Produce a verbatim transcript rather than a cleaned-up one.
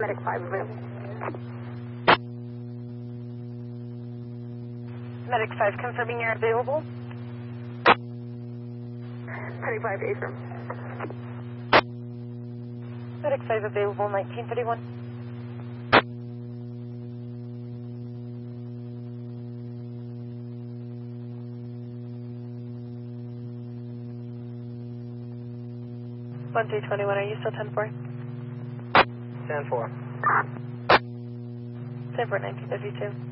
Medic five available. Medic five confirming you're available. Medic five to affirm. Medic five available, nineteen thirty-one. one three twenty-one, are you still ten four? ten four. ten four, nineteen thirty-two.